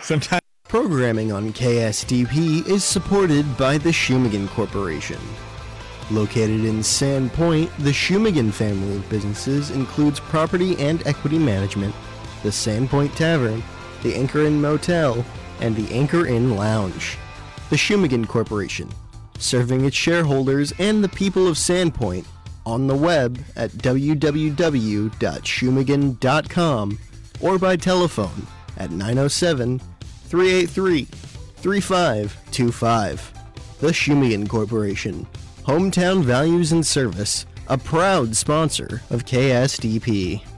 Sometimes Programming on KSDP is supported by the Shumagan Corporation. Located in Sandpoint, the Shumagan family of businesses includes property and equity management, the Sandpoint Tavern, the Anchor Inn Motel, and the Anchor Inn Lounge. The Shumagan Corporation, serving its shareholders and the people of Sandpoint on the web at www.shumagan.com or by telephone at 907-383-3525. The Shumagan Corporation, Hometown Values and Service, a proud sponsor of KSDP.